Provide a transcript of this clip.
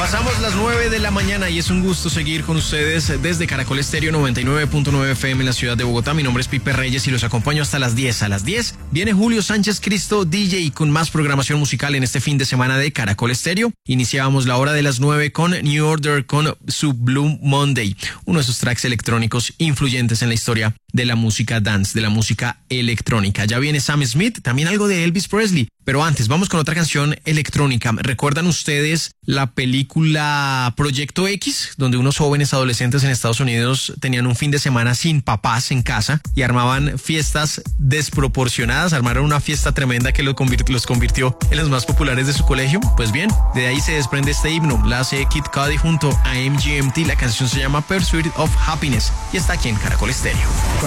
Pasamos las 9 de la mañana y es un gusto seguir con ustedes desde Caracol Estéreo 99.9 FM en la ciudad de Bogotá. Mi nombre es Pipe Reyes y los acompaño hasta las 10. A las 10 viene Julio Sánchez Cristo, DJ, con más programación musical en este fin de semana de Caracol Estéreo. Iniciábamos la hora de las 9 con New Order con su Blue Monday, uno de sus tracks electrónicos influyentes en la historia de la música dance, de la música electrónica. Ya viene Sam Smith, también algo de Elvis Presley. Pero antes, vamos con otra canción electrónica. ¿Recuerdan ustedes la película Proyecto X? Donde unos jóvenes adolescentes en Estados Unidos tenían un fin de semana sin papás en casa y armaban fiestas desproporcionadas. Armaron una fiesta tremenda que los convirtió en los más populares de su colegio. Pues bien, de ahí se desprende este himno. La hace Kid Cudi junto a MGMT. La canción se llama Pursuit of Happiness y está aquí en Caracol Estéreo.